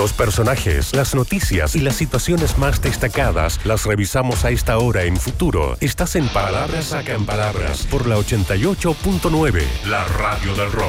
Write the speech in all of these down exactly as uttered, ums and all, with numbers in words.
Los personajes, las noticias y las situaciones más destacadas las revisamos a esta hora en Futuro. Estás en Palabras Sacan Palabras por la ochenta y ocho punto nueve, la radio del rock.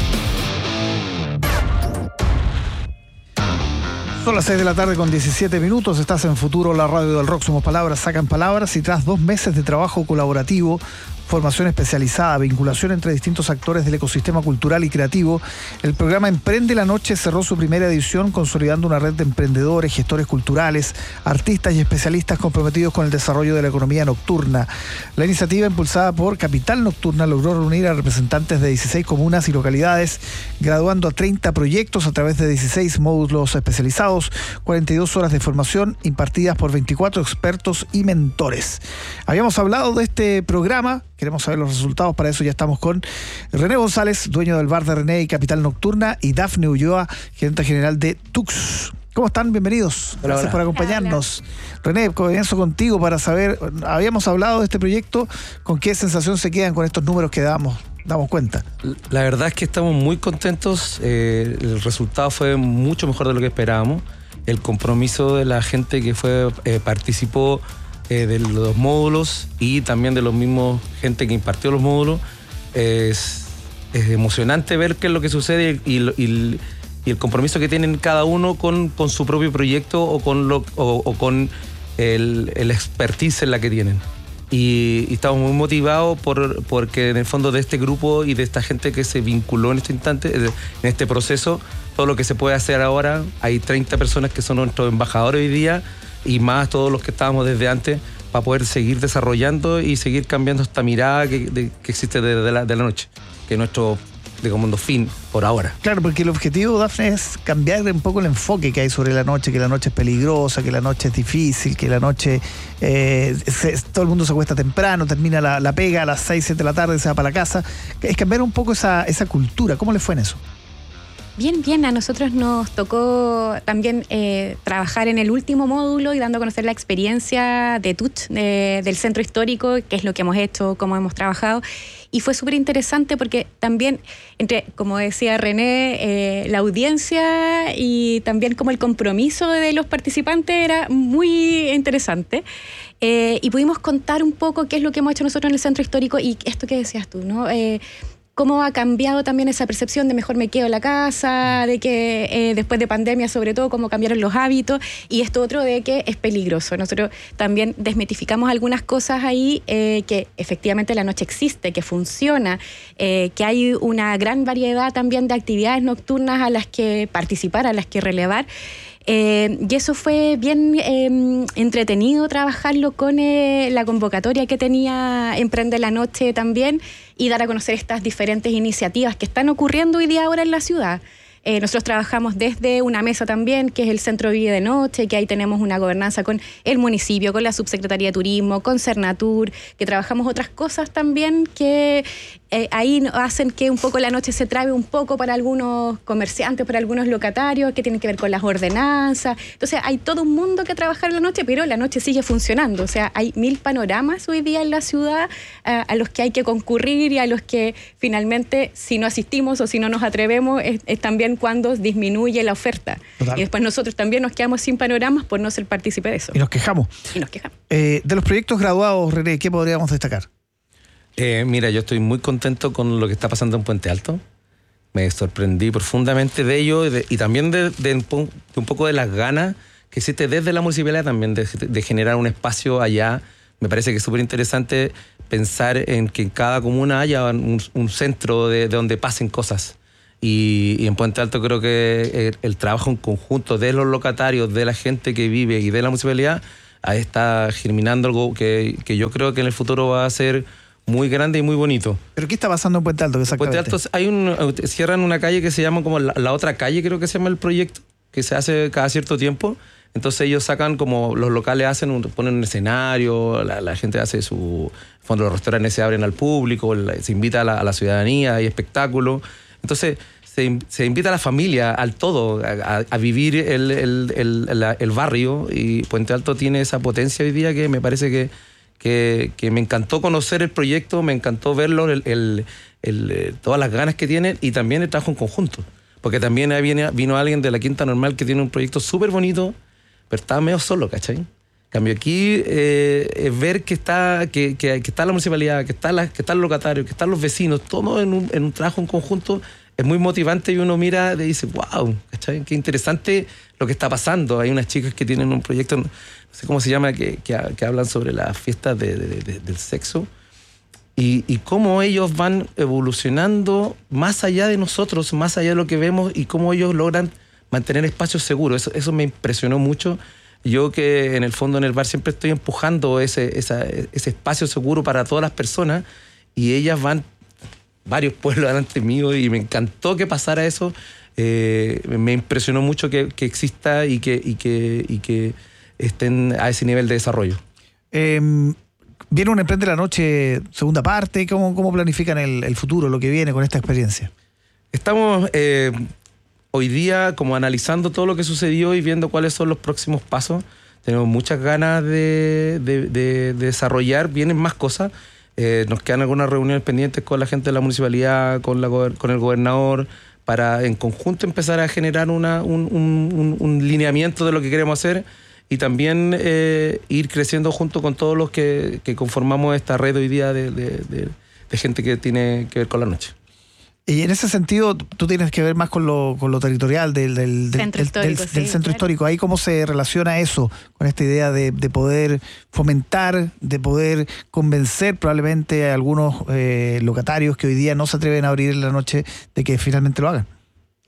Son las seis de la tarde con diecisiete minutos, estás en Futuro, la radio del rock, somos Palabras Sacan Palabras, y tras dos meses de trabajo colaborativo, formación especializada, vinculación entre distintos actores del ecosistema cultural y creativo, el programa Emprende la Noche cerró su primera edición consolidando una red de emprendedores, gestores culturales, artistas y especialistas comprometidos con el desarrollo de la economía nocturna. La iniciativa, impulsada por Capital Nocturna, logró reunir a representantes de dieciséis comunas y localidades, graduando a treinta proyectos a través de dieciséis módulos especializados, cuarenta y dos horas de formación impartidas por veinticuatro expertos y mentores. Habíamos hablado de este programa. Queremos saber los resultados, para eso ya estamos con René González, dueño del bar de René y Capital Nocturna, y Dafne Ulloa, gerente general de Tux. ¿Cómo están? Bienvenidos. Hola, Gracias hola. por acompañarnos. Hola. René, comienzo contigo para saber, habíamos hablado de este proyecto, ¿con qué sensación se quedan con estos números que damos, damos cuenta? La verdad es que estamos muy contentos, eh, el resultado fue mucho mejor de lo que esperábamos, el compromiso de la gente que fue eh, participó Eh, de los módulos y también de los mismos gente que impartió los módulos. Es, es emocionante ver qué es lo que sucede y, y, y, y el compromiso que tienen cada uno con, con su propio proyecto o con, lo, o, o con el, el expertise en la que tienen. Y, y estamos muy motivados por, porque en el fondo de este grupo y de esta gente que se vinculó en este instante, en este proceso, todo lo que se puede hacer ahora, hay treinta personas que son nuestros embajadores hoy día, y más todos los que estábamos desde antes, para poder seguir desarrollando y seguir cambiando esta mirada que, de, que existe de, de, la, de la noche, que es nuestro, digamos, fin por ahora. Claro, porque el objetivo, Dafne, es cambiar un poco el enfoque que hay sobre la noche, que la noche es peligrosa, que la noche es difícil, que la noche eh, se, todo el mundo se acuesta temprano, termina la, la pega a las seis, siete de la tarde, se va para la casa. Es cambiar un poco esa, esa cultura. ¿Cómo le fue en eso? Bien, bien, a nosotros nos tocó también eh, trabajar en el último módulo y dando a conocer la experiencia de T U T, de, del centro histórico, qué es lo que hemos hecho, cómo hemos trabajado, y fue súper interesante porque también, entre, como decía René, eh, la audiencia y también como el compromiso de los participantes era muy interesante. Eh, y pudimos contar un poco qué es lo que hemos hecho nosotros en el centro histórico y esto que decías tú, ¿no? Eh, cómo ha cambiado también esa percepción de mejor me quedo en la casa, de que eh, después de pandemia sobre todo, cómo cambiaron los hábitos, y esto otro de que es peligroso. Nosotros también desmitificamos algunas cosas ahí, eh, que efectivamente la noche existe, que funciona, eh, que hay una gran variedad también de actividades nocturnas a las que participar, a las que relevar. Eh, y eso fue bien eh, entretenido trabajarlo con eh, la convocatoria que tenía Emprende la Noche también, y dar a conocer estas diferentes iniciativas que están ocurriendo hoy día ahora en la ciudad. Eh, nosotros trabajamos desde una mesa también, que es el Centro Vive de Noche, que ahí tenemos una gobernanza con el municipio, con la Subsecretaría de Turismo, con Cernatur, que trabajamos otras cosas también que eh, ahí hacen que un poco la noche se trabe un poco para algunos comerciantes, para algunos locatarios, que tienen que ver con las ordenanzas. Entonces hay todo un mundo que trabajar en la noche, pero la noche sigue funcionando. O sea, hay mil panoramas hoy día en la ciudad uh, a los que hay que concurrir y a los que finalmente, si no asistimos o si no nos atrevemos, es, es también cuando disminuye la oferta. Total. Y después nosotros también nos quedamos sin panoramas por no ser partícipe de eso. Y nos quejamos. Y nos quejamos. Eh, de los proyectos graduados, René, ¿qué podríamos destacar? Eh, mira, yo estoy muy contento con lo que está pasando en Puente Alto. Me sorprendí profundamente de ello y, de, y también de, de, de un poco de las ganas que existe desde la municipalidad también de, de generar un espacio allá. Me parece que es súper interesante pensar en que en cada comuna haya un, un centro de, de donde pasen cosas. Y, y en Puente Alto creo que el, el trabajo en conjunto de los locatarios, de la gente que vive y de la municipalidad, ahí está germinando algo que, que yo creo que en el futuro va a ser muy grande y muy bonito. ¿Pero qué está pasando en Puente Alto exactamente? En Puente Alto hay un, cierran una calle que se llama como la, la otra calle, creo que se llama el proyecto, que se hace cada cierto tiempo. Entonces ellos sacan, como los locales hacen, un, ponen un escenario, la, la gente hace su... En fondo los restaurantes se abren al público, la, se invita a la, a la ciudadanía, hay espectáculos. Entonces se, se invita a la familia, al todo, a, a vivir el, el, el, el, el barrio, y Puente Alto tiene esa potencia hoy día que me parece que, que, que me encantó conocer el proyecto, me encantó verlo, el, el, el, todas las ganas que tienen y también el trabajo en conjunto. Porque también vino, vino alguien de la Quinta Normal que tiene un proyecto súper bonito, pero estaba medio solo, ¿cachai? Cambio aquí, eh, es ver que está, que, que, que está la municipalidad, que está, la, que está el locatario, que están los vecinos, todo en un, en un trabajo en conjunto, es muy motivante y uno mira y dice, wow, ¿cachai? Qué interesante lo que está pasando. Hay unas chicas que tienen un proyecto, no sé cómo se llama, que, que, que hablan sobre las fiestas de, de, de, del sexo y, y cómo ellos van evolucionando más allá de nosotros, más allá de lo que vemos y cómo ellos logran mantener espacios seguros. Eso, eso me impresionó mucho. Yo que en el fondo en el bar siempre estoy empujando ese, esa, ese espacio seguro para todas las personas y ellas van varios pueblos delante mío y me encantó que pasara eso. Eh, me impresionó mucho que, que exista y que, y, que, y que estén a ese nivel de desarrollo. Eh, viene un Emprende la Noche segunda parte. ¿Cómo, cómo planifican el, el futuro, lo que viene con esta experiencia? Estamos... Eh, hoy día como analizando todo lo que sucedió y viendo cuáles son los próximos pasos. Tenemos muchas ganas de, de, de, de desarrollar, vienen más cosas. Eh, nos quedan algunas reuniones pendientes con la gente de la municipalidad, con, la, con el gobernador, para en conjunto empezar a generar una, un, un, un lineamiento de lo que queremos hacer y también eh, ir creciendo junto con todos los que, que conformamos esta red hoy día de, de, de, de gente que tiene que ver con la noche. Y en ese sentido, tú tienes que ver más con lo, con lo territorial del, del, del, centro, del, histórico, del, sí, del centro claro. histórico. Ahí cómo se relaciona eso con esta idea de, de poder fomentar, de poder convencer probablemente a algunos eh, locatarios que hoy día no se atreven a abrir en la noche de que finalmente lo hagan.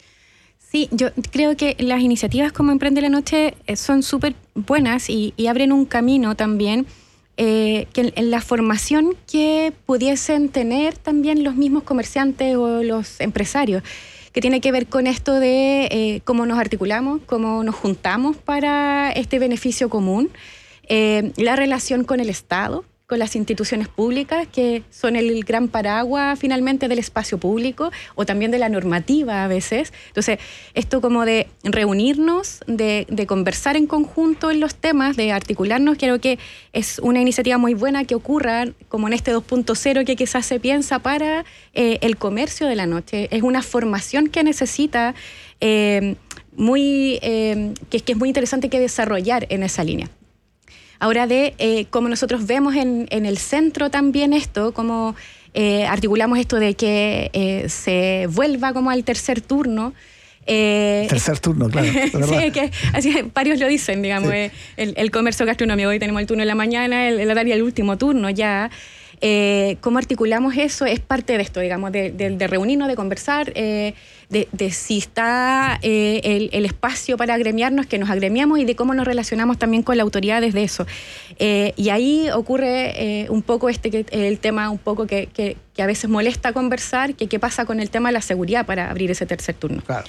Sí, yo creo que las iniciativas como Emprende la Noche son súper buenas y, y abren un camino también. Eh, que en, en la formación que pudiesen tener también los mismos comerciantes o los empresarios, que tiene que ver con esto de eh, cómo nos articulamos, cómo nos juntamos para este beneficio común, eh, la relación con el Estado, con las instituciones públicas, que son el gran paraguas finalmente del espacio público o también de la normativa a veces. Entonces, esto como de reunirnos, de, de conversar en conjunto en los temas, de articularnos, creo que es una iniciativa muy buena que ocurra como en este dos punto cero que quizás se piensa para eh, el comercio de la noche. Es una formación que necesita, eh, muy, eh, que, que es muy interesante que desarrollar en esa línea. Ahora de eh, cómo nosotros vemos en, en el centro también esto, cómo eh, articulamos esto de que eh, se vuelva como al tercer turno. Eh, tercer turno, claro. Sí, que así varios lo dicen, digamos, sí. eh, el, el comercio gastronómico. Hoy tenemos el turno en la mañana, el, el horario el último turno ya. Eh, cómo articulamos eso es parte de esto, digamos, de, de, de reunirnos, de conversar, eh, de, de si está eh, el, el espacio para agremiarnos, que nos agremiamos y de cómo nos relacionamos también con la autoridad desde eso. Eh, y ahí ocurre eh, un poco este que, el tema un poco que, que, que a veces molesta conversar, que qué pasa con el tema de la seguridad para abrir ese tercer turno. Claro.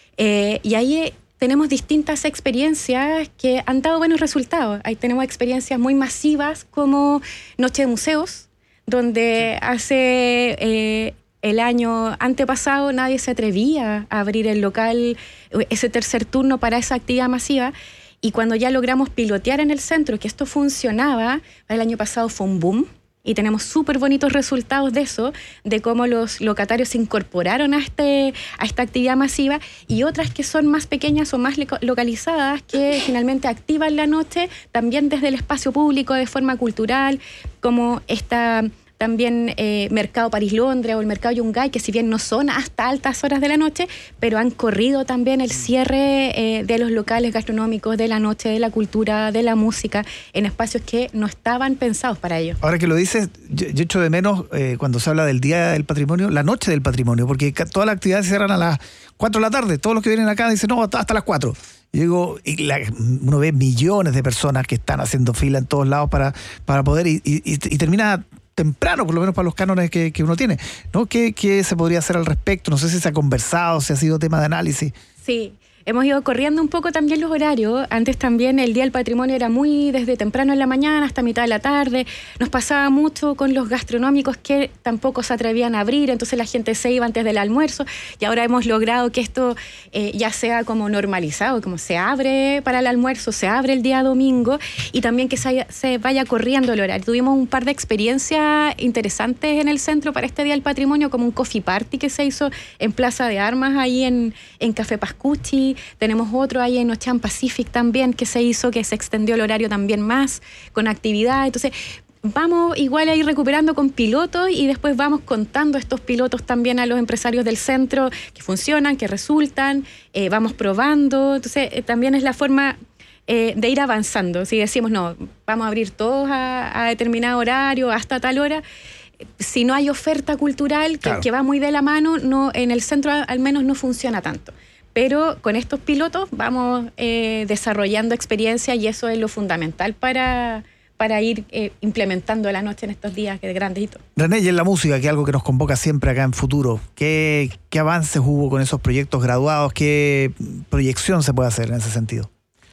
Eh, y ahí tenemos distintas experiencias que han dado buenos resultados. Ahí tenemos experiencias muy masivas como Noche de Museos, donde hace eh, el año antepasado nadie se atrevía a abrir el local, ese tercer turno para esa actividad masiva. Y cuando ya logramos pilotear en el centro que esto funcionaba, el año pasado fue un boom. Y tenemos súper bonitos resultados de eso, de cómo los locatarios se incorporaron a, este, a esta actividad masiva y otras que son más pequeñas o más localizadas que finalmente activan la noche también desde el espacio público de forma cultural, como esta también eh, Mercado París-Londres o el Mercado Yungay, que si bien no son hasta altas horas de la noche, pero han corrido también el cierre eh, de los locales gastronómicos, de la noche, de la cultura, de la música, en espacios que no estaban pensados para ello. Ahora que lo dices, yo, yo echo de menos eh, cuando se habla del Día del Patrimonio, la Noche del Patrimonio, porque todas las actividades se cierran a las cuatro de la tarde. Todos los que vienen acá dicen, no, hasta, hasta las cuatro. Y digo, y la, uno ve millones de personas que están haciendo fila en todos lados para, para poder, y, y, y termina temprano, por lo menos para los cánones que, que uno tiene, ¿no? ¿Qué, ¿Qué se podría hacer al respecto? No sé si se ha conversado, si ha sido tema de análisis. Sí, hemos ido corriendo un poco también los horarios. Antes también el Día del Patrimonio era muy desde temprano en la mañana hasta mitad de la tarde. Nos pasaba mucho con los gastronómicos que tampoco se atrevían a abrir, entonces la gente se iba antes del almuerzo, y ahora hemos logrado que esto eh, ya sea como normalizado, como se abre para el almuerzo, se abre el día domingo, y también que se, se vaya corriendo el horario. Tuvimos un par de experiencias interesantes en el centro para este Día del Patrimonio, como un coffee party que se hizo en Plaza de Armas, ahí en, en Café Pascucci. Tenemos otro ahí en Ocean Pacific también que se hizo, que se extendió el horario también más, con actividad. Entonces, vamos igual a ir recuperando con pilotos y después vamos contando estos pilotos también a los empresarios del centro que funcionan, que resultan, eh, vamos probando. Entonces, eh, también es la forma eh, de ir avanzando. Si decimos, no, vamos a abrir todos a, a determinado horario, hasta tal hora, si no hay oferta cultural que, claro. que va muy de la mano, no, en el centro al menos no funciona tanto. Pero con estos pilotos vamos eh, desarrollando experiencia, y eso es lo fundamental para, para ir eh, implementando la noche en estos días grandes y todo. René, y en la música, que es algo que nos convoca siempre acá en Futuro, ¿qué, qué avances hubo con esos proyectos graduados? ¿Qué proyección se puede hacer en ese sentido?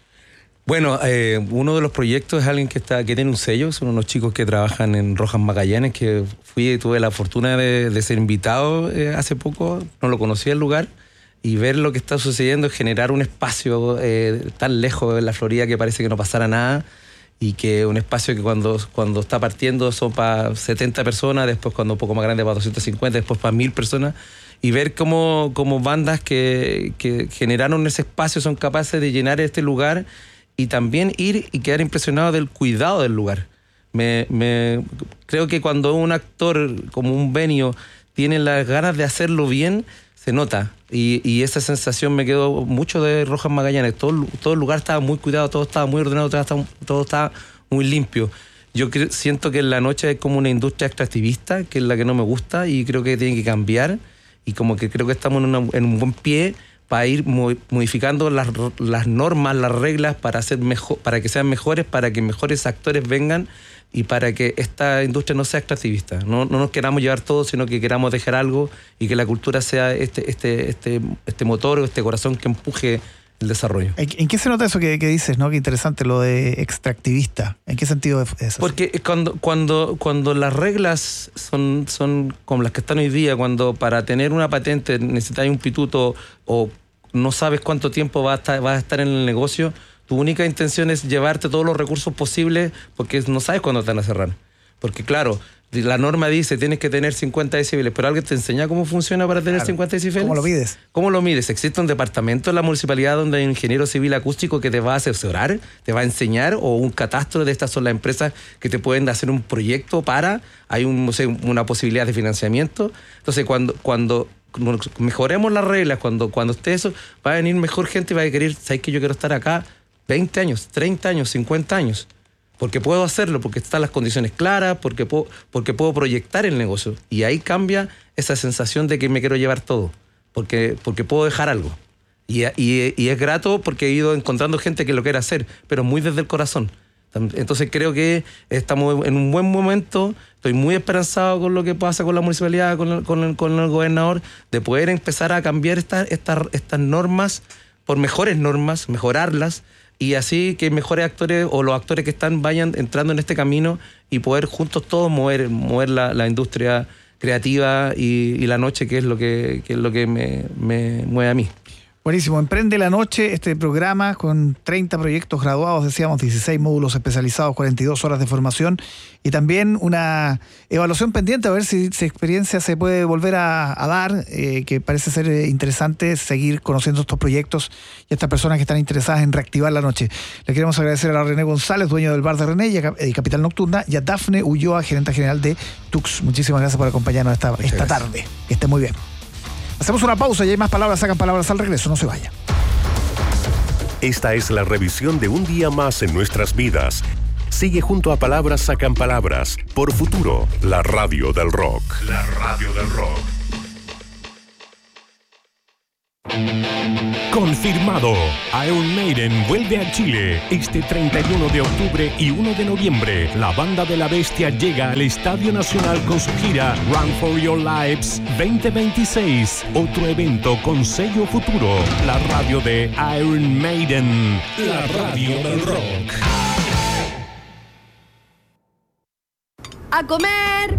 Bueno, eh, uno de los proyectos es alguien que está que tiene un sello, son unos chicos que trabajan en Rojas Magallanes, que fui y tuve la fortuna de, de ser invitado eh, hace poco, no lo conocía el lugar, y ver lo que está sucediendo, generar un espacio eh, tan lejos de la Florida que parece que no pasara nada, y que un espacio que cuando, cuando está partiendo son para setenta personas, después cuando un poco más grande para doscientas cincuenta, después para mil personas, y ver cómo, cómo bandas que, que generaron ese espacio son capaces de llenar este lugar, y también ir y quedar impresionado del cuidado del lugar. Me, me creo que cuando un actor como un Benio tiene las ganas de hacerlo bien, se nota, y, y esa sensación me quedó mucho de Rojas Magallanes. Todo, todo el lugar estaba muy cuidado, todo estaba muy ordenado, todo estaba, todo estaba muy limpio. Yo creo, siento que en la noche hay como una industria extractivista, que es la que no me gusta, y creo que tiene que cambiar, y como que creo que estamos en, una, en un buen pie para ir modificando las, las normas, las reglas, para hacer mejor, para que sean mejores, para que mejores actores vengan, y para que esta industria no sea extractivista. No, no nos queramos llevar todo, sino que queramos dejar algo, y que la cultura sea este, este, este, este motor o este corazón que empuje el desarrollo. ¿En qué se nota eso que, que dices, no? Qué interesante lo de extractivista. ¿En qué sentido es eso? Porque cuando, cuando, cuando las reglas son, son como las que están hoy día, cuando para tener una patente necesitas un pituto o no sabes cuánto tiempo va a estar, va a estar en el negocio, tu única intención es llevarte todos los recursos posibles, porque no sabes cuándo te van a cerrar. Porque claro, la norma dice tienes que tener cincuenta decibeles, pero alguien te enseña cómo funciona para tener claro. cincuenta decibeles. ¿Cómo lo mides? ¿Cómo lo mides? Existe un departamento en la municipalidad donde hay un ingeniero civil acústico que te va a asesorar, te va a enseñar, o un catastro de estas son las empresas que te pueden hacer un proyecto para, hay un, no sé, una posibilidad de financiamiento. Entonces cuando, cuando mejoremos las reglas, cuando, cuando esté eso, va a venir mejor gente y va a querer, ¿sabes que yo quiero estar acá veinte años, treinta años, cincuenta años? Porque puedo hacerlo, porque están las condiciones claras, porque puedo, porque puedo proyectar el negocio. Y ahí cambia esa sensación de que me quiero llevar todo, porque, porque puedo dejar algo. Y, y, y es grato porque he ido encontrando gente que lo quiere hacer, pero muy desde el corazón. Entonces creo que estamos en un buen momento, estoy muy esperanzado con lo que pasa con la municipalidad, con el, con el, con el gobernador, de poder empezar a cambiar estas estas estas normas por mejores normas, mejorarlas, y así que mejores actores o los actores que están vayan entrando en este camino, y poder juntos todos mover, mover la, la industria creativa y, y la noche, que es lo que, que, es lo que me, me mueve a mí. Buenísimo. Emprende la Noche, este programa con treinta proyectos graduados, decíamos, dieciséis módulos especializados, cuarenta y dos horas de formación, y también una evaluación pendiente a ver si esa experiencia se puede volver a, a dar, eh, que parece ser interesante seguir conociendo estos proyectos y estas personas que están interesadas en reactivar la noche. Le queremos agradecer a René González, dueño del Bar de René y, a, y Capital Nocturna, y a Dafne Ulloa, gerente general de Tux. Muchísimas gracias por acompañarnos esta, esta tarde. Que esté muy bien. Hacemos una pausa y hay más palabras, sacan palabras al regreso, no se vaya. Esta es la revisión de un día más en nuestras vidas. Sigue junto a Palabras Sacan Palabras por Futuro, la radio del rock. La radio del rock. Confirmado. Iron Maiden vuelve a Chile este treinta y uno de octubre y uno de noviembre. La banda de la bestia llega al Estadio Nacional con su gira Run for Your Lives veinte veintiséis. Otro evento con sello Futuro. La radio de Iron Maiden. La radio del rock. ¡A comer!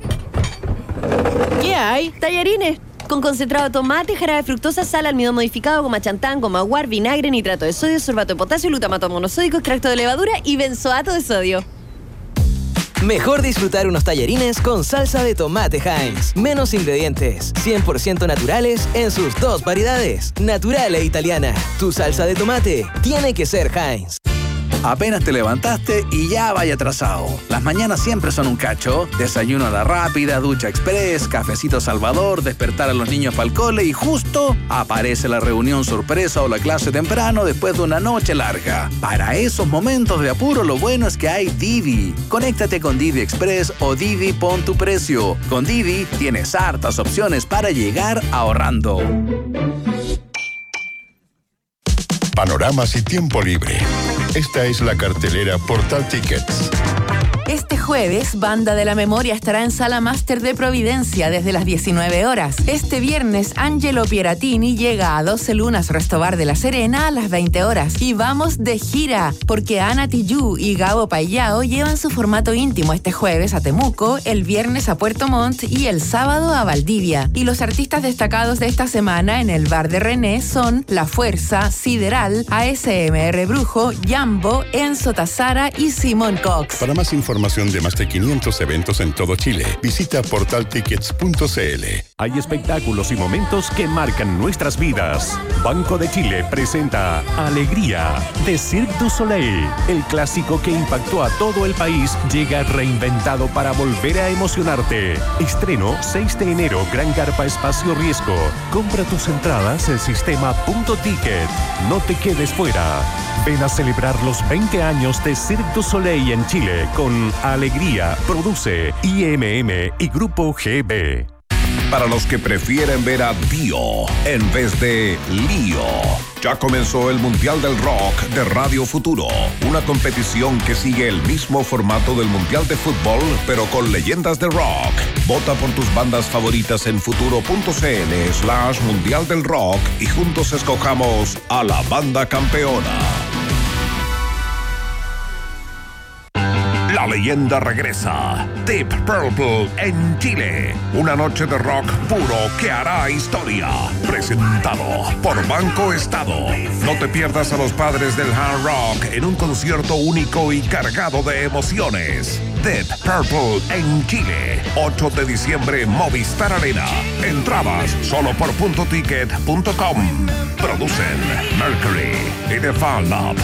¿Qué hay? Tallarines. Con concentrado de tomate, jarabe de fructosa, sal, almidón modificado, goma chantán, goma guar, vinagre, nitrato de sodio, sorbato de potasio, glutamato monosódico, extracto de levadura y benzoato de sodio. Mejor disfrutar unos tallarines con salsa de tomate Heinz. Menos ingredientes, cien por ciento naturales en sus dos variedades, natural e italiana. Tu salsa de tomate tiene que ser Heinz. Apenas te levantaste y ya vaya atrasado. Las mañanas siempre son un cacho. Desayuno a la rápida, ducha express, cafecito Salvador, despertar a los niños para el cole y justo aparece la reunión sorpresa o la clase temprano después de una noche larga. Para esos momentos de apuro lo bueno es que hay Didi. Conéctate con Didi Express o Didi Pon tu Precio. Con Didi tienes hartas opciones para llegar ahorrando. Panoramas y tiempo libre. Esta es la cartelera Portal Tickets. Este jueves, Banda de la Memoria estará en Sala Máster de Providencia desde las diecinueve horas. Este viernes, Angelo Pieratini llega a doce Lunas Restobar de La Serena a las veinte horas. Y vamos de gira, porque Ana Tijoux y Gabo Payao llevan su formato íntimo este jueves a Temuco, el viernes a Puerto Montt y el sábado a Valdivia. Y los artistas destacados de esta semana en el Bar de René son La Fuerza, Sideral, A S M R Brujo, Jambo, Enzo Tazara y Simón Cox. Para más información de más de quinientos eventos en todo Chile, visita portal tickets punto c l. Hay espectáculos y momentos que marcan nuestras vidas. Banco de Chile presenta Alegría de Cirque du Soleil. El clásico que impactó a todo el país llega reinventado para volver a emocionarte. Estreno seis de enero, Gran Carpa Espacio Riesgo. Compra tus entradas en sistema punto ticket. No te quedes fuera. Ven a celebrar los veinte años de Cirque du Soleil en Chile con Alegría. Produce I M M y Grupo G B. Para los que prefieren ver a Dio en vez de Lío, ya comenzó el Mundial del Rock de Radio Futuro, una competición que sigue el mismo formato del Mundial de Fútbol, pero con leyendas de rock. Vota por tus bandas favoritas en futuro.cl slash Mundial del Rock y juntos escojamos a la banda campeona. La leyenda regresa. Deep Purple en Chile. Una noche de rock puro que hará historia. Presentado por Banco Estado. No te pierdas a los padres del hard rock en un concierto único y cargado de emociones. Deep Purple en Chile. ocho de diciembre, Movistar Arena. Entradas solo por punto ticket punto com. Producen Mercury y The Fan Lab.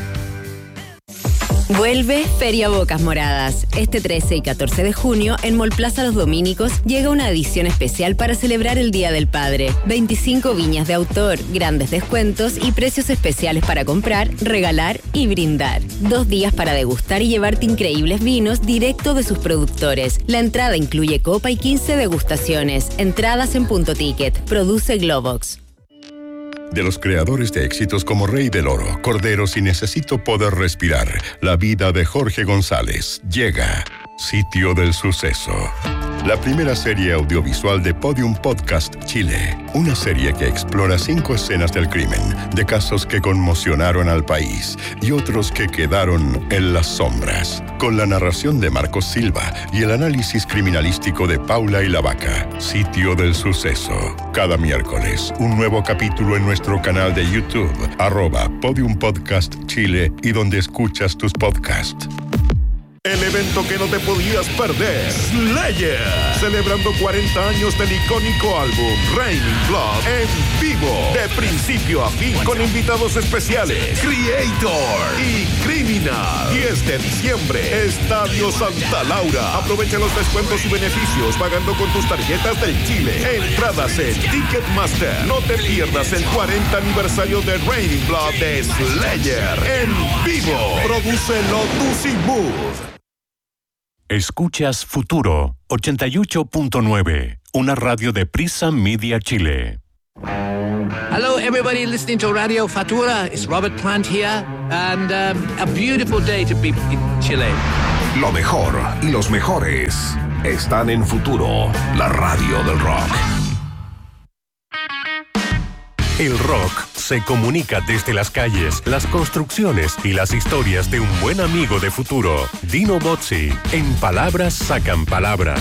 Vuelve Feria Bocas Moradas. Este trece y catorce de junio, en Mall Plaza Los Dominicos, llega una edición especial para celebrar el Día del Padre. veinticinco viñas de autor, grandes descuentos y precios especiales para comprar, regalar y brindar. Dos días para degustar y llevarte increíbles vinos directo de sus productores. La entrada incluye copa y quince degustaciones. Entradas en Punto Ticket. Produce Globox. De los creadores de éxitos como Rey del Oro, Corderos y Necesito Poder Respirar, la vida de Jorge González, llega Sitio del Suceso. La primera serie audiovisual de Podium Podcast Chile. Una serie que explora cinco escenas del crimen, de casos que conmocionaron al país y otros que quedaron en las sombras. Con la narración de Marcos Silva y el análisis criminalístico de Paula y la Vaca. Sitio del Suceso. Cada miércoles, un nuevo capítulo en nuestro canal de YouTube, arroba Podium Podcast Chile y donde escuchas tus podcasts. El evento que no te podías perder, Slayer, celebrando cuarenta años del icónico álbum Raining Blood en vivo, de principio a fin, con invitados especiales, Creator y Criminal. diez de diciembre, Estadio Santa Laura. Aprovecha los descuentos y beneficios pagando con tus tarjetas del Chile. Entradas en Ticketmaster. No te pierdas el cuarenta aniversario de Raining Blood de Slayer en vivo. Produce Lotus y Mood. Escuchas Futuro ochenta y ocho punto nueve, una radio de Prisa Media Chile. Hello everybody. everybody listening to Radio Fatura. It's Robert Plant here, and um, a beautiful day to be in Chile. Lo mejor y los mejores están en Futuro, la radio del rock. El rock se comunica desde las calles, las construcciones y las historias de un buen amigo de Futuro, Dino Bozzi. En Palabras sacan palabras.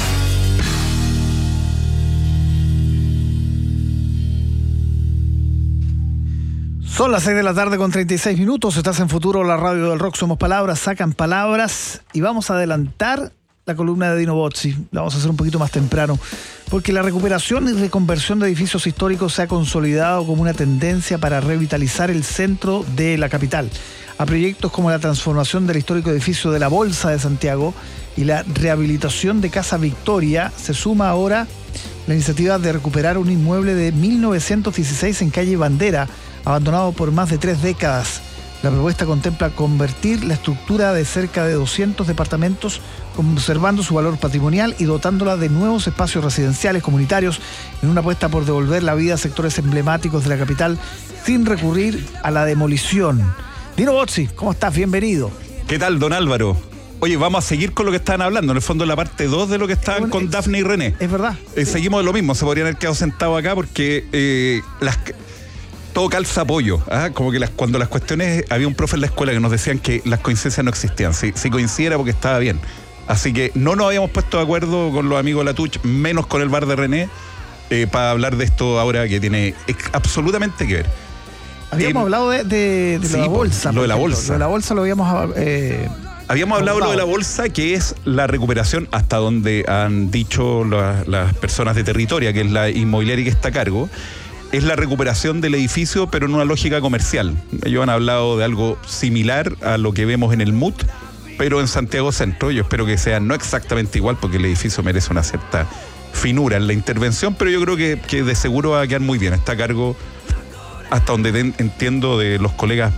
Son las seis de la tarde con treinta y seis minutos. Estás en Futuro, la radio del rock. Somos Palabras, sacan palabras. Y vamos a adelantar la columna de Dino Bozzi. La vamos a hacer un poquito más temprano. Porque la recuperación y reconversión de edificios históricos se ha consolidado como una tendencia para revitalizar el centro de la capital. A proyectos como la transformación del histórico edificio de la Bolsa de Santiago y la rehabilitación de Casa Victoria, se suma ahora la iniciativa de recuperar un inmueble de mil novecientos dieciséis en calle Bandera, abandonado por más de tres décadas. La propuesta contempla convertir la estructura de cerca de doscientos departamentos, conservando su valor patrimonial y dotándola de nuevos espacios residenciales comunitarios, en una apuesta por devolver la vida a sectores emblemáticos de la capital sin recurrir a la demolición. Dino Bozzi, ¿cómo estás? Bienvenido. ¿Qué tal, don Álvaro? Oye, vamos a seguir con lo que estaban hablando. En el fondo, la parte dos de lo que estaban bueno, con es, Dafne y René. Es verdad. Eh, seguimos de lo mismo. Se podrían haber quedado sentados acá porque eh, las... todo calza apoyo, ¿ah? Como que las, cuando las cuestiones, había un profe en la escuela que nos decían que las coincidencias no existían, si, si coincidiera porque estaba bien. Así que no nos habíamos puesto de acuerdo con los amigos de la Tuch, menos con el bar de René, eh, para hablar de esto ahora que tiene ex, absolutamente que ver. Habíamos eh, hablado de, de, de sí, la bolsa. Lo de la bolsa. Lo de la bolsa lo habíamos... Eh, Habíamos hablado de lo de la bolsa, que es la recuperación, hasta donde han dicho la, las personas de Territoria, que es la inmobiliaria que está a cargo, es la recuperación del edificio, pero en una lógica comercial. Ellos han hablado de algo similar a lo que vemos en el M U T, pero en Santiago Centro. Yo espero que sea no exactamente igual, porque el edificio merece una cierta finura en la intervención, pero yo creo que, que de seguro va a quedar muy bien. Está a cargo, hasta donde ten, entiendo, de los colegas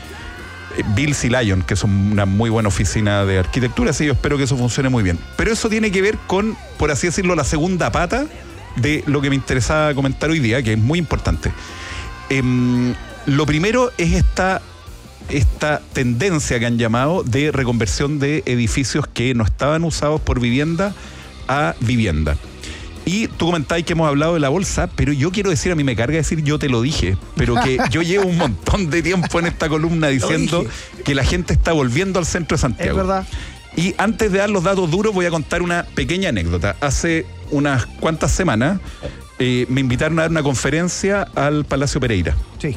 Bills y Lyon, que son una muy buena oficina de arquitectura, así yo espero que eso funcione muy bien. Pero eso tiene que ver con, por así decirlo, la segunda pata de lo que me interesaba comentar hoy día, que es muy importante. Eh, lo primero es esta, esta tendencia que han llamado de reconversión de edificios que no estaban usados por vivienda a vivienda. Y tú comentabas que hemos hablado de la bolsa, pero yo quiero decir, a mí me carga decir yo te lo dije, pero que yo llevo un montón de tiempo en esta columna diciendo que la gente está volviendo al centro de Santiago. Es verdad. Y antes de dar los datos duros, voy a contar una pequeña anécdota. Hace unas cuantas semanas eh, me invitaron a dar una conferencia al Palacio Pereira. Sí.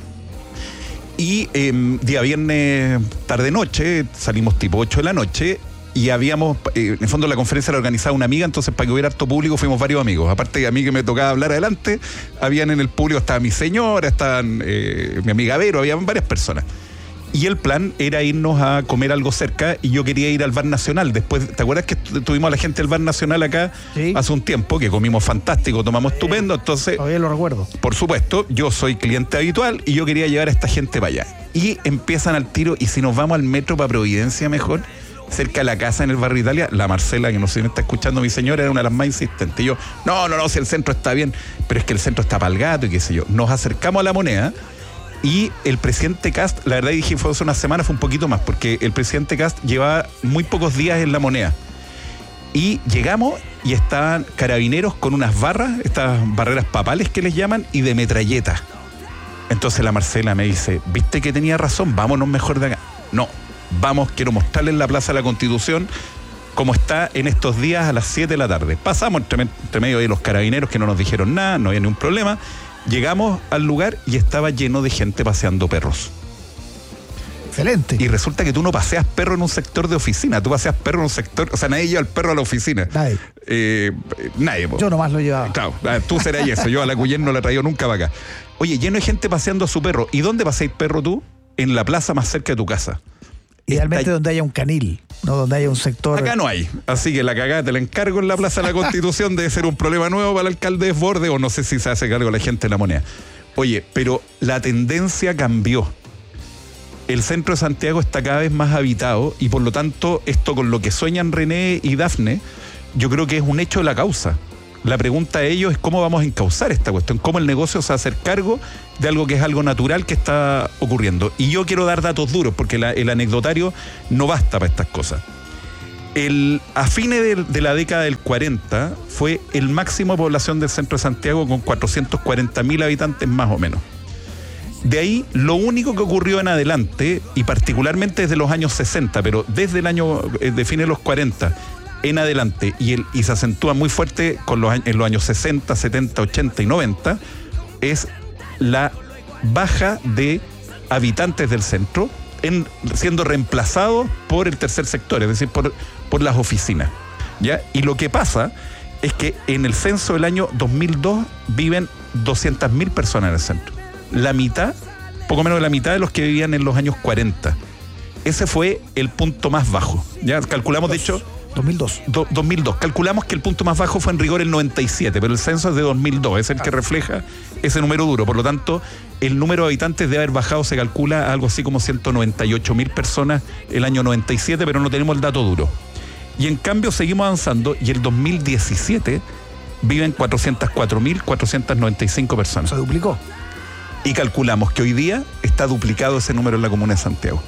Y eh, día viernes tarde-noche, salimos tipo ocho de la noche, y habíamos, eh, en el fondo la conferencia la organizaba una amiga, entonces para que hubiera harto público fuimos varios amigos. Aparte de a mí que me tocaba hablar adelante, habían en el público, estaba mi señora, estaban eh, mi amiga Vero, habían varias personas. Y el plan era irnos a comer algo cerca, y yo quería ir al Bar Nacional. Después, ¿te acuerdas que tuvimos a la gente del Bar Nacional acá sí. hace un tiempo? Que comimos fantástico, tomamos sí. estupendo, entonces... Todavía lo recuerdo. Por supuesto, yo soy cliente habitual y yo quería llevar a esta gente para allá. Y empiezan al tiro, y si nos vamos al metro para Providencia mejor, cerca de la casa en el barrio Italia, la Marcela, que no sé si me está escuchando, mi señora, era una de las más insistentes. Y yo, no, no, no, si el centro está bien, pero es que el centro está para el gato y qué sé yo. Nos acercamos a la Moneda. Y el presidente Kast, la verdad dije, fue hace una semana, fue un poquito más, porque el presidente Kast llevaba muy pocos días en la Moneda. Y llegamos y estaban carabineros con unas barras, estas barreras papales que les llaman, y de metralleta. Entonces la Marcela me dice, ¿viste que tenía razón? Vámonos mejor de acá. No, vamos, quiero mostrarles la Plaza de la Constitución como está en estos días a las siete de la tarde. Pasamos entre, entre medio de los carabineros que no nos dijeron nada, no había ningún problema. Llegamos al lugar y estaba lleno de gente paseando perros. Excelente. Y resulta que tú no paseas perro en un sector de oficina, tú paseas perro en un sector, o sea, nadie lleva el perro a la oficina. Nadie. Eh, nadie. Yo nomás lo llevaba. Claro, tú serás eso, yo a la Cuyén no la he traído nunca para acá. Oye, lleno de gente paseando a su perro. ¿Y dónde paseáis perro tú? En la plaza más cerca de tu casa. Idealmente Está... donde haya un canil, no donde haya un sector. Acá no hay, así que la cagada te la encargo en la Plaza de la Constitución. Debe ser un problema nuevo para el alcalde Desborde, o no sé si se hace cargo la gente de la Moneda. Oye, pero la tendencia cambió. El centro de Santiago está cada vez más habitado, y por lo tanto esto con lo que sueñan René y Dafne, yo creo que es un hecho de la causa. La pregunta a ellos es cómo vamos a encauzar esta cuestión, cómo el negocio se va a hacer cargo de algo que es algo natural que está ocurriendo. Y yo quiero dar datos duros, porque la, el anecdotario no basta para estas cosas. El, a fines de, de la década del cuarenta fue el máximo de población del centro de Santiago, con cuatrocientos cuarenta mil habitantes más o menos. De ahí, lo único que ocurrió en adelante, y particularmente desde los años sesenta, pero desde el año, de fines de los cuarenta en adelante, y, el, y se acentúa muy fuerte con los, en los años sesenta, setenta, ochenta y noventa, es la baja de habitantes del centro, en, siendo reemplazados por el tercer sector, es decir, por, por las oficinas, ¿ya? Y lo que pasa es que en el censo del año dos mil dos viven doscientas mil personas en el centro. La mitad, poco menos de la mitad de los que vivían en los años cuarenta. Ese fue el punto más bajo. Ya calculamos, de hecho... dos mil dos. Do, dos mil dos. Calculamos que el punto más bajo fue en rigor el noventa y siete, pero el censo es de dos mil dos, es el que refleja ese número duro. Por lo tanto, el número de habitantes debe haber bajado, se calcula algo así como ciento noventa y ocho mil personas el año noventa y siete, pero no tenemos el dato duro. Y en cambio seguimos avanzando, y el dos mil diecisiete viven cuatrocientos cuatro mil cuatrocientos noventa y cinco personas. Se duplicó. Y calculamos que hoy día está duplicado ese número en la comuna de Santiago.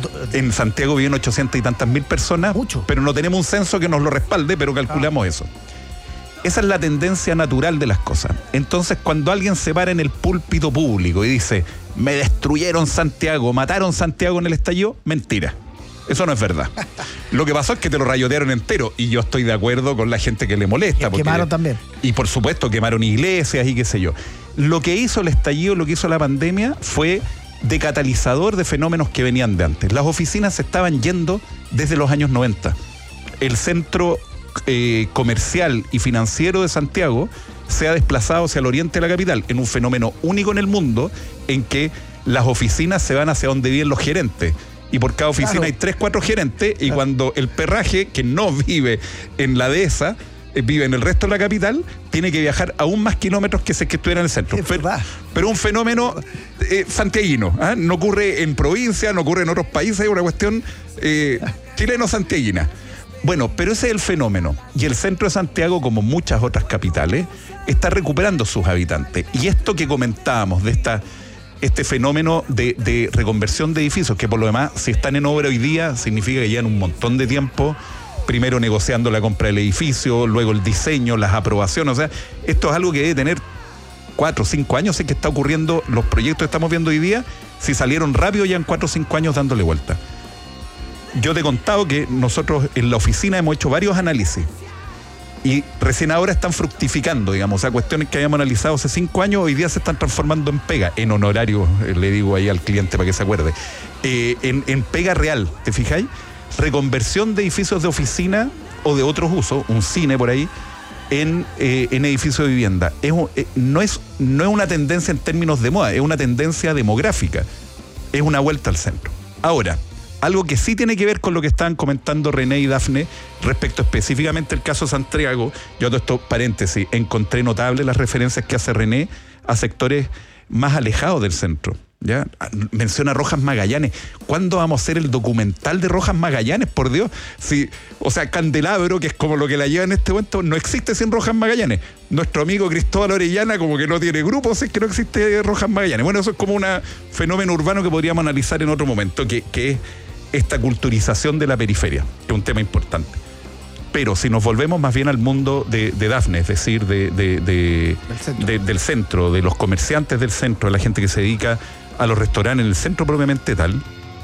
En Santiago viven ochocientas y tantas mil personas, mucho, pero no tenemos un censo que nos lo respalde, pero calculamos ah. eso. Esa es la tendencia natural de las cosas. Entonces, cuando alguien se para en el púlpito público y dice, me destruyeron Santiago, mataron Santiago en el estallido, mentira. Eso no es verdad. Lo que pasó es que te lo rayotearon entero, y yo estoy de acuerdo con la gente que le molesta. Y porque, quemaron también. Y por supuesto quemaron iglesias y qué sé yo. Lo que hizo el estallido, lo que hizo la pandemia fue de catalizador de fenómenos que venían de antes. Las oficinas se estaban yendo desde los años noventa. El centro eh, comercial y financiero de Santiago se ha desplazado hacia el oriente de la capital, en un fenómeno único en el mundo, en que las oficinas se van hacia donde viven los gerentes. Y por cada oficina claro. hay tres, cuatro gerentes, y claro. cuando el perraje, que no vive en la dehesa, vive en el resto de la capital, tiene que viajar aún más kilómetros que si que estuviera en el centro. Pero, pero un fenómeno eh, santiaguino, ¿eh? No ocurre en provincia, no ocurre en otros países, es una cuestión eh, chileno-santiaguina. Bueno, pero ese es el fenómeno. Y el centro de Santiago, como muchas otras capitales, está recuperando sus habitantes. Y esto que comentábamos de esta, este fenómeno de, de reconversión de edificios, que por lo demás, si están en obra hoy día, significa que llevan un montón de tiempo, primero negociando la compra del edificio, luego el diseño, las aprobaciones. O sea, esto es algo que debe tener cuatro o cinco años, es que está ocurriendo. Los proyectos que estamos viendo hoy día, si salieron rápido, ya en cuatro o cinco años dándole vuelta. Yo te he contado que nosotros en la oficina hemos hecho varios análisis, y recién ahora están fructificando, digamos. O sea, cuestiones que habíamos analizado hace cinco años, hoy día se están transformando en pega, en honorario, eh, le digo ahí al cliente para que se acuerde, eh, en, en pega real, ¿te fijáis? Reconversión de edificios de oficina o de otros usos, un cine por ahí, en, eh, en edificios de vivienda. Es, eh, no, es, no es una tendencia en términos de moda, es una tendencia demográfica. Es una vuelta al centro. Ahora, algo que sí tiene que ver con lo que estaban comentando René y Dafne respecto específicamente al caso Santiago. Yo, todo esto, paréntesis, encontré notables las referencias que hace René a sectores más alejados del centro. ¿Ya? Menciona Rojas Magallanes. ¿Cuándo vamos a hacer el documental de Rojas Magallanes? Por Dios. Si, o sea, Candelabro, que es como lo que la lleva en este momento, no existe sin Rojas Magallanes. Nuestro amigo Cristóbal Orellana como que no tiene grupo, es que no existe Rojas Magallanes. Bueno, eso es como un fenómeno urbano que podríamos analizar en otro momento, que, que es esta culturización de la periferia, que es un tema importante. Pero si nos volvemos más bien al mundo de, de Dafne, es decir, de, de, de, del, centro. De, del centro, de los comerciantes del centro, de la gente que se dedica a los restaurantes en el centro propiamente tal,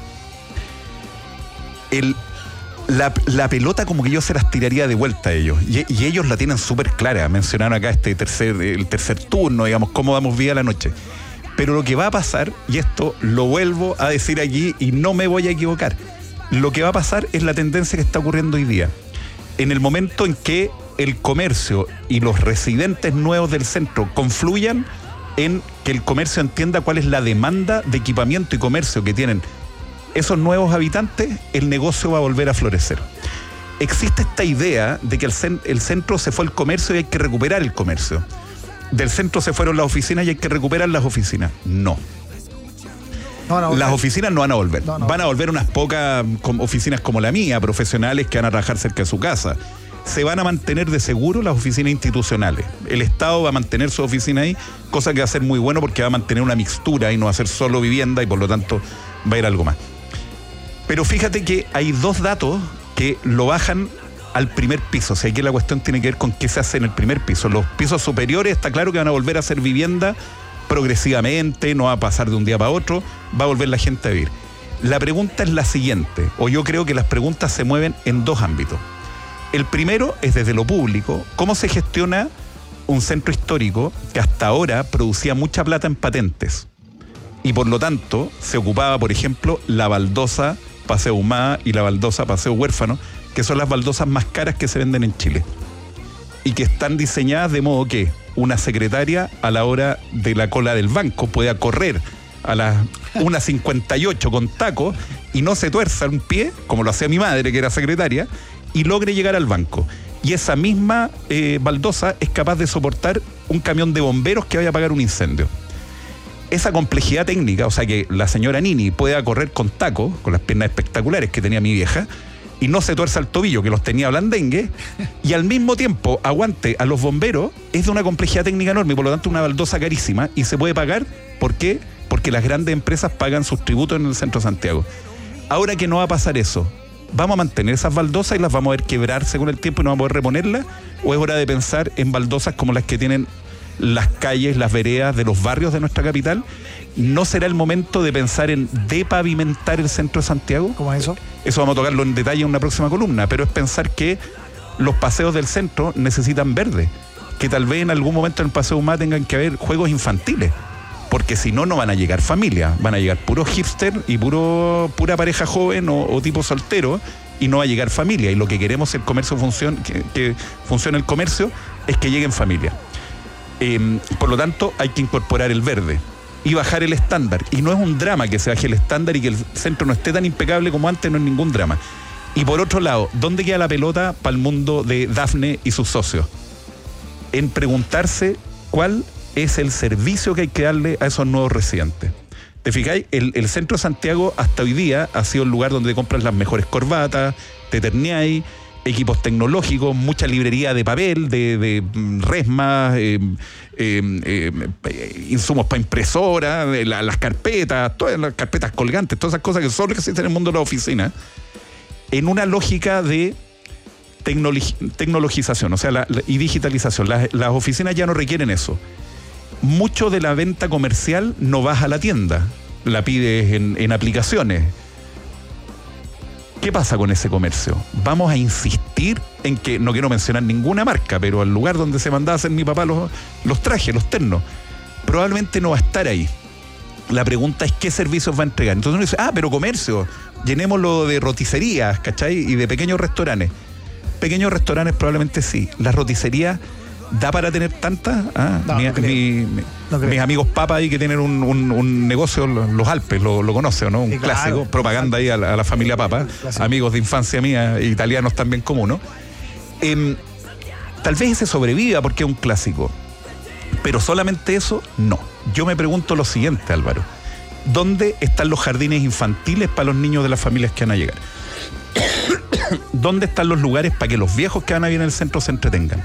el, la, la pelota como que yo se las tiraría de vuelta a ellos, y, y ellos la tienen súper clara. Mencionaron acá este tercer, el tercer turno, digamos, cómo damos vida a la noche. Pero lo que va a pasar, y esto lo vuelvo a decir aquí y no me voy a equivocar, lo que va a pasar es la tendencia que está ocurriendo hoy día. En el momento en que el comercio y los residentes nuevos del centro confluyan en que el comercio entienda cuál es la demanda de equipamiento y comercio que tienen esos nuevos habitantes, el negocio va a volver a florecer. Existe esta idea de que el, cent- el centro se fue al comercio y hay que recuperar el comercio. Del centro se fueron las oficinas y hay que recuperar las oficinas. No. No, no, las oficinas no van a volver. No, no. Van a volver unas pocas oficinas como la mía, profesionales que van a trabajar cerca de su casa. se van a mantener de seguro las oficinas institucionales. El Estado va a mantener su oficina ahí, cosa que va a ser muy bueno porque va a mantener una mixtura y no va a ser solo vivienda y por lo tanto va a ir algo más. Pero fíjate que hay dos datos que lo bajan al primer piso. O sea, aquí la cuestión tiene que ver con qué se hace en el primer piso. Los pisos superiores está claro que van a volver a ser vivienda progresivamente, no va a pasar de un día para otro, va a volver la gente a vivir. La pregunta es la siguiente, o yo creo que las preguntas se mueven en dos ámbitos. El primero es desde lo público, ¿cómo se gestiona un centro histórico que hasta ahora producía mucha plata en patentes? Y por lo tanto, se ocupaba, por ejemplo, la baldosa Paseo Humada y la baldosa Paseo Huérfano, que son las baldosas más caras que se venden en Chile. Y que están diseñadas de modo que una secretaria a la hora de la cola del banco pueda correr a las una cincuenta y ocho con taco y no se tuerza un pie, como lo hacía mi madre, que era secretaria, y logre llegar al banco. Y esa misma eh, baldosa es capaz de soportar un camión de bomberos que vaya a apagar un incendio. Esa complejidad técnica, o sea que la señora Nini pueda correr con taco, con las piernas espectaculares que tenía mi vieja, y no se tuerza el tobillo, que los tenía blandengue, y al mismo tiempo aguante a los bomberos, es de una complejidad técnica enorme, y por lo tanto una baldosa carísima, y se puede pagar, ¿por qué? Porque las grandes empresas pagan sus tributos en el centro de Santiago. Ahora que no va a pasar eso, ¿vamos a mantener esas baldosas y las vamos a ver quebrarse con el tiempo y no vamos a poder reponerlas? ¿O es hora de pensar en baldosas como las que tienen las calles, las veredas de los barrios de nuestra capital? ¿No será el momento de pensar en depavimentar el centro de Santiago? ¿Cómo es eso? Eso vamos a tocarlo en detalle en una próxima columna, pero es pensar que los paseos del centro necesitan verde, que tal vez en algún momento en el Paseo Humada tengan que haber juegos infantiles, porque si no, no van a llegar familias, van a llegar puros hipster y puro, pura pareja joven o, o tipo soltero, y no va a llegar familia. Y lo que queremos es el comercio funcione, que, que funcione el comercio, es que lleguen familias. Eh, por lo tanto, hay que incorporar el verde y bajar el estándar. Y no es un drama que se baje el estándar y que el centro no esté tan impecable como antes, no es ningún drama. Y por otro lado, ¿dónde queda la pelota para el mundo de Dafne y sus socios? En preguntarse cuál es el servicio que hay que darle a esos nuevos residentes. ¿Te fijáis? El, el centro de Santiago hasta hoy día ha sido el lugar donde te compras las mejores corbatas, te terneáis, equipos tecnológicos, mucha librería de papel, de, de resmas, eh, eh, eh, insumos para impresora, la, las carpetas, todas las carpetas colgantes, todas esas cosas que solo existen en el mundo de la oficina, en una lógica de tecnologi- tecnologización, o sea, la, la, y digitalización. Las, las oficinas ya no requieren eso. Mucho de la venta comercial no vas a la tienda, la pides en, en aplicaciones. ¿Qué pasa con ese comercio? Vamos a insistir en que, no quiero mencionar ninguna marca, pero al lugar donde se mandaba a hacer mi papá los, los trajes, los ternos, probablemente no va a estar ahí. La pregunta es qué servicios va a entregar. Entonces uno dice, ah, pero comercio, llenémoslo de roticerías, ¿cachai? Y de pequeños restaurantes. Pequeños restaurantes probablemente sí. Las roticerías, ¿da para tener tantas? Ah, no, mi, no mi, mi, no mis amigos papas ahí que tienen un, un, un negocio, los Alpes, lo, lo conoce, ¿no? Un sí, clásico, claro, propaganda ahí a la, a la familia Papa, amigos de infancia mía, italianos también como uno. Eh, tal vez ese sobreviva porque es un clásico, pero solamente eso, no. Yo me pregunto lo siguiente, Álvaro. ¿Dónde están los jardines infantiles para los niños de las familias que van a llegar? ¿Dónde están los lugares para que los viejos que van a vivir en el centro se entretengan?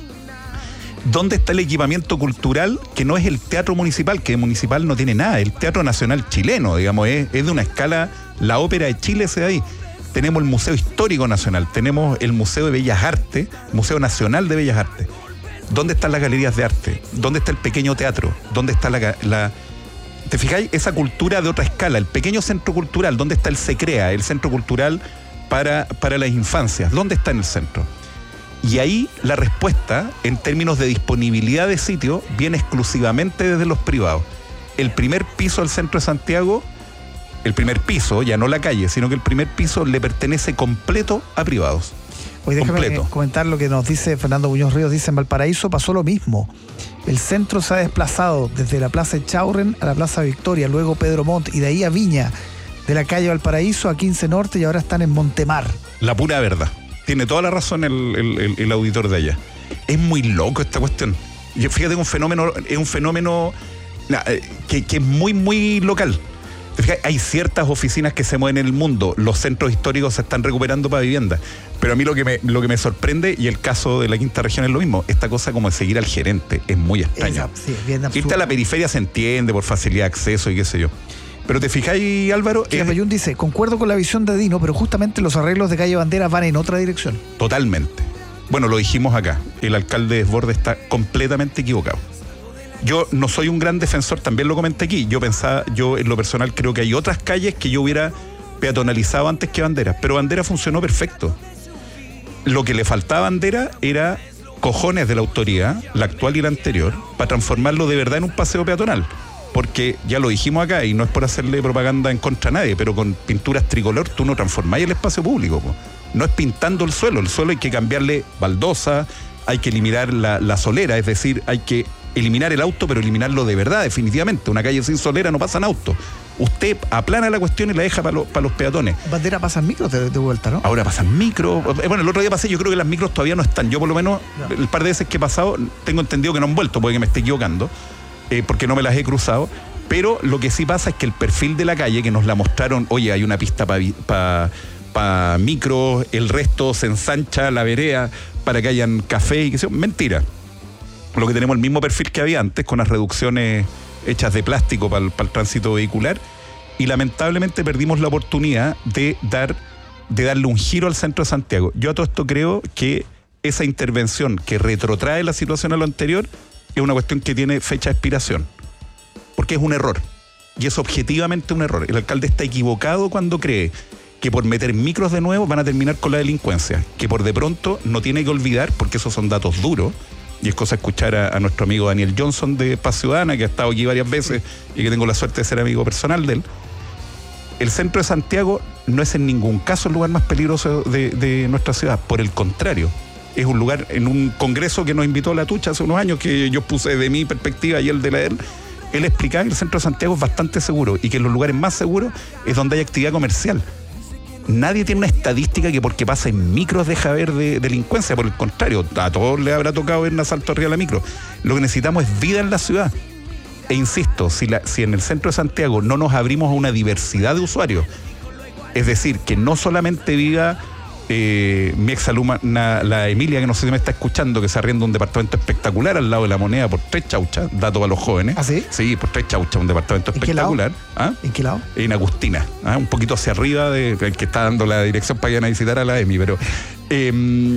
¿Dónde está el equipamiento cultural que no es el teatro municipal, que municipal no tiene nada? El Teatro Nacional Chileno, digamos, es, es de una escala, la Ópera de Chile se da ahí. Tenemos el Museo Histórico Nacional, tenemos el Museo de Bellas Artes, Museo Nacional de Bellas Artes. ¿Dónde están las galerías de arte? ¿Dónde está el pequeño teatro? ¿Dónde está la... la ¿Te fijáis? Esa cultura de otra escala, el pequeño centro cultural, ¿dónde está el SECREA, el centro cultural para, para las infancias? ¿Dónde está en el centro? Y ahí la respuesta, en términos de disponibilidad de sitio, viene exclusivamente desde los privados. El primer piso del centro de Santiago, el primer piso, ya no la calle, sino que el primer piso le pertenece completo a privados. Hoy déjame completo. comentar lo que nos dice Fernando Muñoz Ríos. Dice, en Valparaíso pasó lo mismo. El centro se ha desplazado desde la Plaza Echaurren a la Plaza Victoria, luego Pedro Montt y de ahí a Viña, de la calle Valparaíso a quince Norte y ahora están en Montemar. La pura verdad. Tiene toda la razón el, el, el, el auditor de allá. Es muy loco esta cuestión. Y fíjate, un fenómeno, es un fenómeno que, que es muy, muy local. Te fijas, hay ciertas oficinas que se mueven en el mundo, los centros históricos se están recuperando para vivienda, pero a mí lo que me, lo que me sorprende, y el caso de la quinta región es lo mismo, esta cosa como de seguir al gerente es muy extraño. Esa, sí, bien absurdo. Irte a la periferia se entiende por facilidad de acceso y qué sé yo. Pero te fijáis, Álvaro. Quilapayún dice, concuerdo con la visión de Dino, pero justamente los arreglos de calle Bandera van en otra dirección. Totalmente. Bueno, lo dijimos acá, el alcalde Desbordes está completamente equivocado. Yo no soy un gran defensor, también lo comenté aquí. Yo pensaba, yo en lo personal creo que hay otras calles que yo hubiera peatonalizado antes que Bandera, pero Bandera funcionó perfecto. Lo que le faltaba a Bandera era cojones de la autoridad, la actual y la anterior, para transformarlo de verdad en un paseo peatonal. Porque ya lo dijimos acá, y no es por hacerle propaganda en contra a nadie, pero con pinturas tricolor tú no transformáis el espacio público, po. No es pintando el suelo, el suelo hay que cambiarle baldosa, hay que eliminar la, la solera, es decir, hay que eliminar el auto, pero eliminarlo de verdad, definitivamente. Una calle sin solera no pasan autos. Usted aplana la cuestión y la deja para lo, para los peatones. Bandera pasan micros de, de vuelta, ¿no? Ahora pasan micros. Bueno, el otro día pasé, yo creo que las micros todavía no están. Yo por lo menos, no. el par de veces que he pasado, tengo entendido que no han vuelto, porque me estoy equivocando. Eh, porque no me las he cruzado, pero lo que sí pasa es que el perfil de la calle, que nos la mostraron, oye, hay una pista para pa, pa micros, el resto se ensancha la vereda para que hayan café y qué sé yo, mentira. Lo que tenemos el mismo perfil que había antes, con las reducciones hechas de plástico para el, para el tránsito vehicular, y lamentablemente perdimos la oportunidad de dar, de darle un giro al centro de Santiago. Yo a todo esto creo que esa intervención que retrotrae la situación a lo anterior es una cuestión que tiene fecha de expiración, porque es un error, y es objetivamente un error. El alcalde está equivocado cuando cree que por meter micros de nuevo van a terminar con la delincuencia, que por de pronto no tiene que olvidar, porque esos son datos duros, y es cosa escuchar a, a nuestro amigo Daniel Johnson de Paz Ciudadana, que ha estado aquí varias veces y que tengo la suerte de ser amigo personal de él. El centro de Santiago no es en ningún caso el lugar más peligroso de, de nuestra ciudad, por el contrario. Es un lugar, en un congreso que nos invitó la Tucha hace unos años, que yo puse de mi perspectiva y el de la de él, él explicaba que el centro de Santiago es bastante seguro y que en los lugares más seguros es donde hay actividad comercial. Nadie tiene una estadística que porque pasa en micros deja haber de delincuencia, por el contrario, a todos les habrá tocado ver un asalto arriba de la micro. Lo que necesitamos es vida en la ciudad. E insisto, si, la, si en el centro de Santiago no nos abrimos a una diversidad de usuarios, es decir, que no solamente viva Eh, mi exalumna, la Emilia, que no sé si me está escuchando, que se arrienda un departamento espectacular al lado de la Moneda por tres chauchas, dato para los jóvenes. ¿Ah, sí? Sí, por tres chauchas, un departamento espectacular. ¿Ah? ¿En qué lado? En Agustina, ¿ah? Un poquito hacia arriba de el que está dando la dirección para ir a visitar a la Emi, pero eh,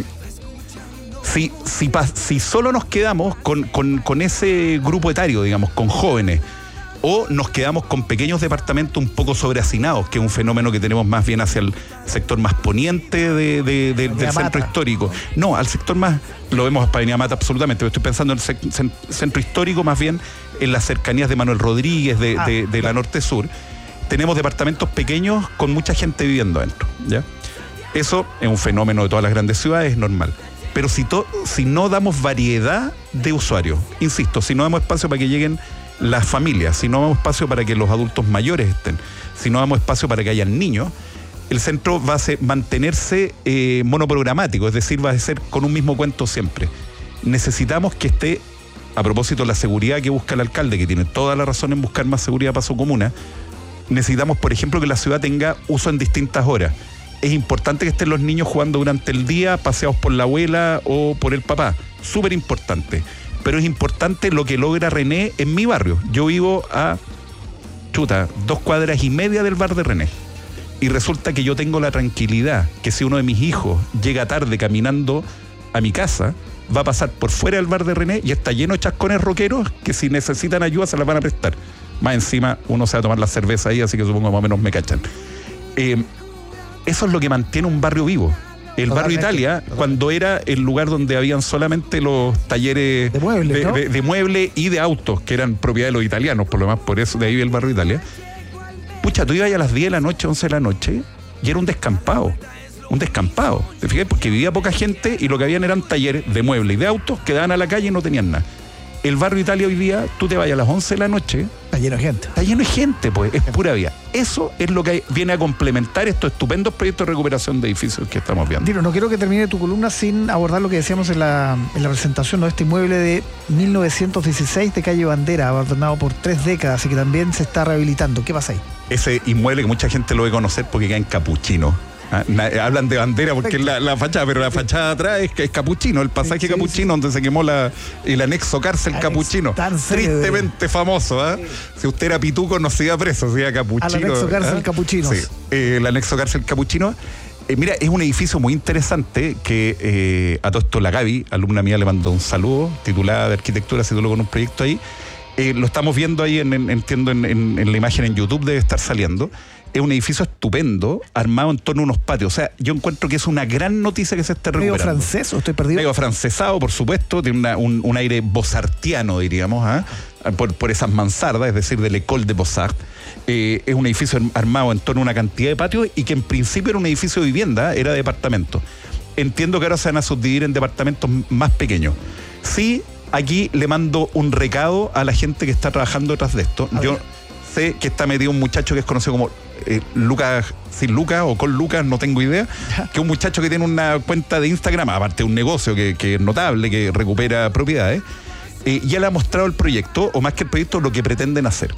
si, si, si solo nos quedamos con, con, con ese grupo etario, digamos, con jóvenes, o nos quedamos con pequeños departamentos un poco sobrehacinados, que es un fenómeno que tenemos más bien hacia el sector más poniente de, de, de, del centro histórico. No, al sector más, lo vemos a Avenida Mata absolutamente, pero estoy pensando en el centro histórico, más bien en las cercanías de Manuel Rodríguez, de, ah, de, de la norte-sur. Tenemos departamentos pequeños con mucha gente viviendo adentro, ¿ya? Eso es un fenómeno de todas las grandes ciudades, es normal. Pero si, to, si no damos variedad de usuarios, insisto, si no damos espacio para que lleguen las familias, si no damos espacio para que los adultos mayores estén, si no damos espacio para que hayan niños, el centro va a ser, mantenerse eh, monoprogramático, es decir, va a ser con un mismo cuento siempre. Necesitamos que esté, a propósito de la seguridad que busca el alcalde, que tiene toda la razón en buscar más seguridad para su comuna, necesitamos, por ejemplo, que la ciudad tenga uso en distintas horas. Es importante que estén los niños jugando durante el día, paseados por la abuela o por el papá, súper importante. Pero es importante lo que logra René en mi barrio. Yo vivo a, chuta, dos cuadras y media del bar de René. Y resulta que yo tengo la tranquilidad que si uno de mis hijos llega tarde caminando a mi casa, va a pasar por fuera del bar de René y está lleno de chascones roqueros que si necesitan ayuda se las van a prestar. Más encima uno se va a tomar la cerveza ahí, así que supongo más o menos me cachan. Eh, eso es lo que mantiene un barrio vivo. El Totalmente. barrio Italia, Totalmente. Cuando era el lugar donde habían solamente los talleres de muebles, de, ¿no? de, de mueble y de autos, que eran propiedad de los italianos, por lo más, por eso de ahí el barrio Italia. Pucha, tú ibas a las diez de la noche, once de la noche, y era un descampado. Un descampado. ¿Te fijas? Porque vivía poca gente y lo que habían eran talleres de muebles y de autos que daban a la calle y no tenían nada. El barrio Italia hoy día, tú te vas a las once de la noche. Está lleno de gente. Está lleno de gente, pues, es pura vía. Eso es lo que viene a complementar estos estupendos proyectos de recuperación de edificios que estamos viendo. Dino, no quiero que termine tu columna sin abordar lo que decíamos en la, en la presentación, ¿no? Este inmueble de mil novecientos dieciséis de calle Bandera, abandonado por tres décadas y que también se está rehabilitando. ¿Qué pasa ahí? Ese inmueble que mucha gente lo debe conocer porque queda en Capuchino. Ah, na, hablan de Bandera porque es la, la fachada, pero la fachada atrás es, es Capuchino, el pasaje sí, sí, Capuchino, sí. donde se quemó la, el anexo cárcel Anex, Capuchino. Tristemente de... famoso, ¿eh? Sí. Si usted era pituco, no se iba preso, se iba Capuchino. Al anexo cárcel ¿eh? Capuchino. Sí, eh, el anexo cárcel Capuchino. Eh, mira, es un edificio muy interesante que eh, a todo esto la Gaby, alumna mía, le mandó un saludo, titulada de arquitectura, se tituló con un proyecto ahí. Eh, lo estamos viendo ahí, en, en, entiendo, en, en, en la imagen en YouTube, debe estar saliendo. Es un edificio estupendo, armado en torno a unos patios. O sea, yo encuentro que es una gran noticia que se esté recuperando. ¿Medio francés o estoy perdido? Medio francesado, por supuesto. Tiene una, un, un aire bozartiano, diríamos, ¿eh? por, por esas mansardas, es decir, del École de Beaux-Arts. Eh, es un edificio armado en torno a una cantidad de patios y que en principio era un edificio de vivienda, era de departamento. Entiendo que ahora se van a subdividir en departamentos más pequeños. Sí, aquí le mando un recado a la gente que está trabajando detrás de esto. A yo ver. sé que está metido un muchacho que es conocido como eh, Lucas, sin Lucas o con Lucas, no tengo idea, que es un muchacho que tiene una cuenta de Instagram, aparte de un negocio que, que es notable, que recupera propiedades, eh, ya le ha mostrado el proyecto, o más que el proyecto, lo que pretenden hacer.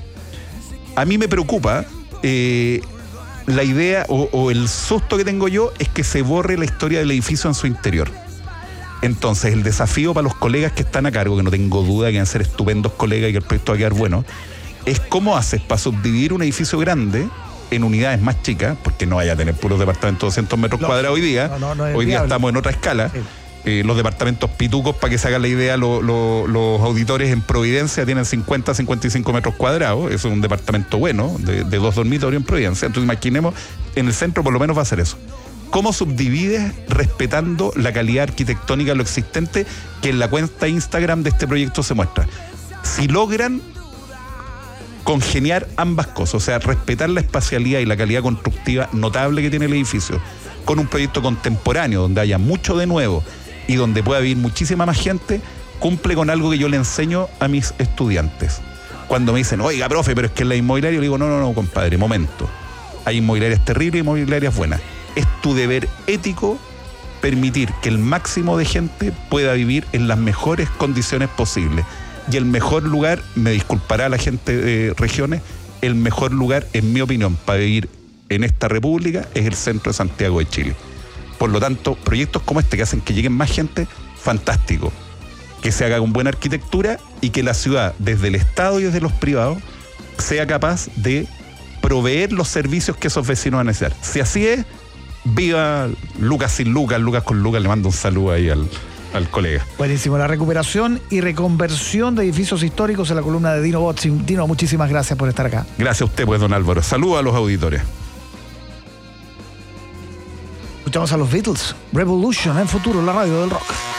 A mí me preocupa eh, la idea o, o el susto que tengo yo es que se borre la historia del edificio en su interior. Entonces, el desafío para los colegas que están a cargo, que no tengo duda que van a ser estupendos colegas y que el proyecto va a quedar bueno, es cómo haces para subdividir un edificio grande en unidades más chicas, porque no vaya a tener puros departamentos de doscientos metros no, cuadrados hoy día. No, no, no hoy día estamos en otra escala. Sí. Eh, los departamentos pitucos, para que se hagan la idea, lo, lo, los auditores en Providencia tienen cincuenta, cincuenta y cinco metros cuadrados. Eso es un departamento bueno, de, de dos dormitorios en Providencia. Entonces, imaginemos, en el centro por lo menos va a ser eso. ¿Cómo subdivides respetando la calidad arquitectónica de lo existente que en la cuenta Instagram de este proyecto se muestra? Si logran congeniar ambas cosas, o sea, respetar la espacialidad y la calidad constructiva notable que tiene el edificio, con un proyecto contemporáneo donde haya mucho de nuevo y donde pueda vivir muchísima más gente, cumple con algo que yo le enseño a mis estudiantes. Cuando me dicen, oiga, profe, pero es que en la inmobiliaria, yo le digo, no, no, no, compadre, momento. Hay inmobiliarias terribles y inmobiliarias buenas. Es tu deber ético permitir que el máximo de gente pueda vivir en las mejores condiciones posibles. Y el mejor lugar, me disculpará la gente de regiones, el mejor lugar, en mi opinión, para vivir en esta república es el centro de Santiago de Chile. Por lo tanto, proyectos como este que hacen que lleguen más gente, fantástico. Que se haga con buena arquitectura y que la ciudad, desde el Estado y desde los privados, sea capaz de proveer los servicios que esos vecinos van a necesitar. Si así es, viva Lucas sin Lucas, Lucas con Lucas, le mando un saludo ahí al, al colega. Buenísimo, la recuperación y reconversión de edificios históricos en la columna de Dino Bozzi. Dino, muchísimas gracias por estar acá. Gracias a usted, pues, don Álvaro. Saludos a los auditores. Escuchamos a los Beatles, Revolution en Futuro, la radio del rock.